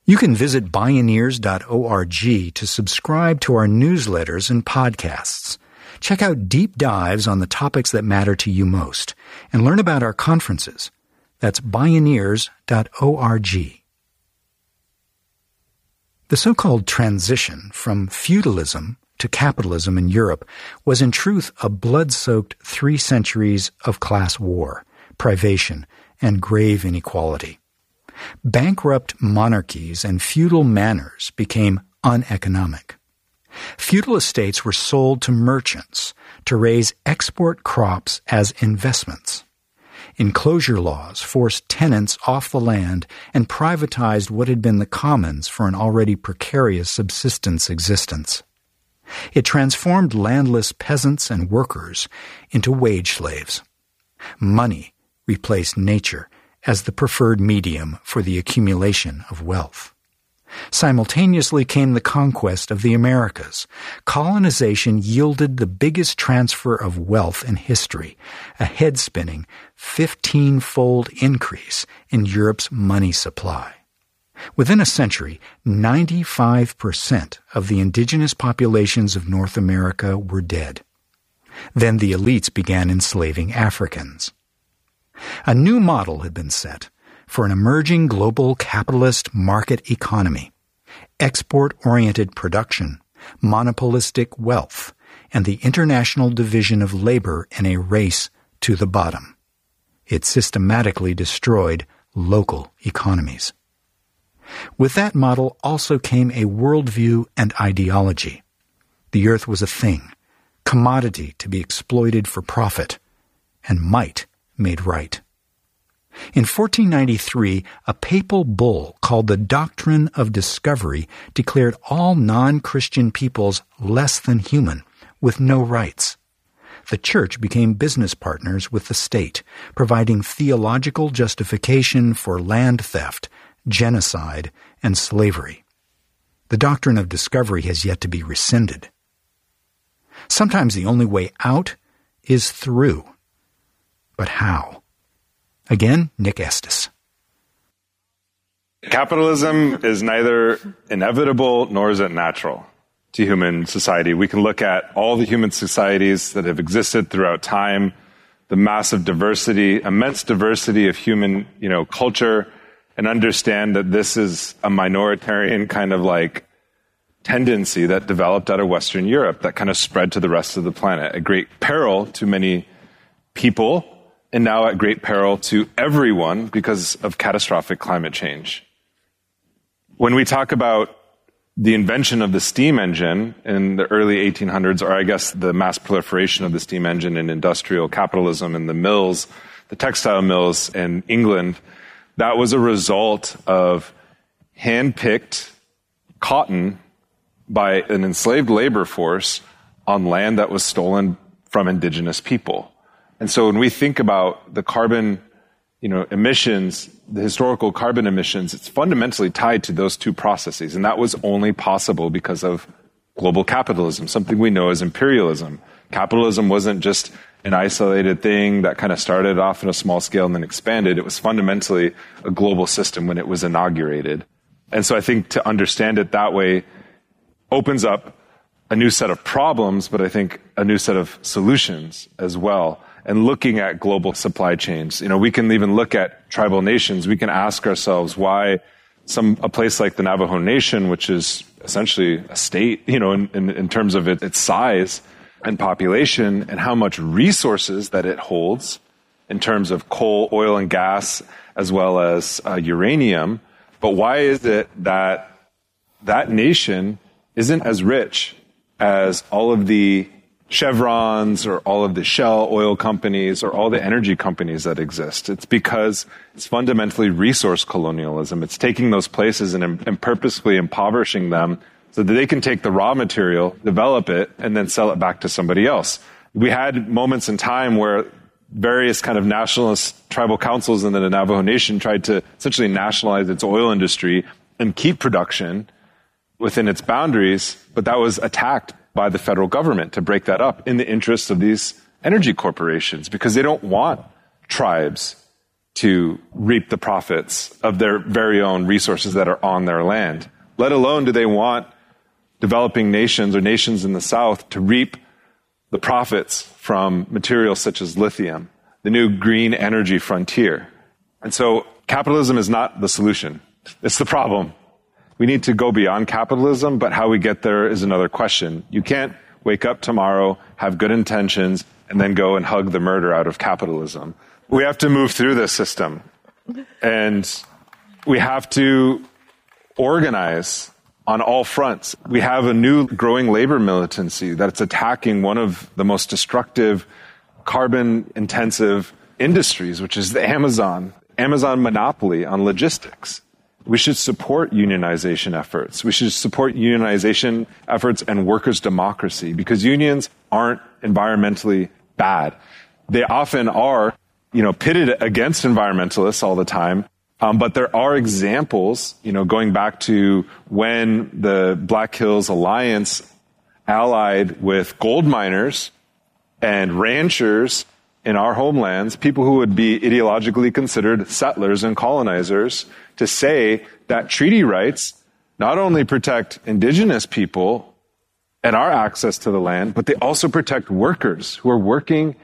You can visit Bioneers.org to subscribe to our newsletters and podcasts. Check out deep dives on the topics that matter to you most and learn about our conferences. That's Bioneers.org. The so-called transition from feudalism to capitalism in Europe was in truth a blood-soaked 3 centuries of class war, privation, and grave inequality. Bankrupt monarchies and feudal manors became uneconomic. Feudal estates were sold to merchants to raise export crops as investments. Enclosure laws forced tenants off the land and privatized what had been the commons for an already precarious subsistence existence. It transformed landless peasants and workers into wage slaves. Money replaced nature as the preferred medium for the accumulation of wealth. Simultaneously came the conquest of the Americas. Colonization yielded the biggest transfer of wealth in history, a head-spinning 15-fold increase in Europe's money supply. Within a century, 95% of the indigenous populations of North America were dead. Then the elites began enslaving Africans. A new model had been set for an emerging global capitalist market economy, export-oriented production, monopolistic wealth, and the international division of labor in a race to the bottom. It systematically destroyed local economies. With that model also came a worldview and ideology. The earth was a thing, commodity to be exploited for profit, and might made right. In 1493, a papal bull called the Doctrine of Discovery declared all non-Christian peoples less than human, with no rights. The Church became business partners with the state, providing theological justification for land theft, genocide, and slavery. The Doctrine of Discovery has yet to be rescinded. Sometimes the only way out is through. But how? Again, Nick Estes. Capitalism is neither inevitable nor is it natural to human society. We can look at all the human societies that have existed throughout time, the massive diversity, immense diversity of human, culture, and understand that this is a minoritarian kind of like tendency that developed out of Western Europe that kind of spread to the rest of the planet at great peril to many people, and now at great peril to everyone because of catastrophic climate change. When we talk about the invention of the steam engine in the early 1800s, or I guess the mass proliferation of the steam engine in industrial capitalism and the mills, the textile mills in England, that was a result of hand-picked cotton by an enslaved labor force on land that was stolen from indigenous people. And so when we think about the carbon, emissions, the historical carbon emissions, it's fundamentally tied to those two processes. And that was only possible because of global capitalism, something we know as imperialism. Capitalism wasn't just an isolated thing that kind of started off on a small scale and then expanded. It was fundamentally a global system when it was inaugurated. And so I think to understand it that way opens up a new set of problems, but I think a new set of solutions as well. And looking at global supply chains, we can even look at tribal nations. We can ask ourselves why a place like the Navajo Nation, which is essentially a state, in terms of its size and population and how much resources that it holds in terms of coal, oil, and gas, as well as uranium. But why is it that that nation isn't as rich as all of the Chevrons or all of the Shell oil companies or all the energy companies that exist? It's because it's fundamentally resource colonialism. It's taking those places and purposefully impoverishing them so that they can take the raw material, develop it, and then sell it back to somebody else. We had moments in time where various kind of nationalist tribal councils in the Navajo Nation tried to essentially nationalize its oil industry and keep production within its boundaries, but that was attacked by the federal government to break that up in the interests of these energy corporations because they don't want tribes to reap the profits of their very own resources that are on their land. Let alone do they want developing nations or nations in the South to reap the profits from materials such as lithium, the new green energy frontier. And so capitalism is not the solution. It's the problem. We need to go beyond capitalism, but how we get there is another question. You can't wake up tomorrow, have good intentions, and then go and hug the murder out of capitalism. We have to move through this system, and we have to organize on all fronts. We have a new growing labor militancy that's attacking one of the most destructive, carbon-intensive industries, which is the Amazon monopoly on logistics. We should support unionization efforts. We should support unionization efforts and workers' democracy, because unions aren't environmentally bad. They often are, pitted against environmentalists all the time. But there are examples, going back to when the Black Hills Alliance allied with gold miners and ranchers in our homelands, people who would be ideologically considered settlers and colonizers, to say that treaty rights not only protect indigenous people and our access to the land, but they also protect workers who are working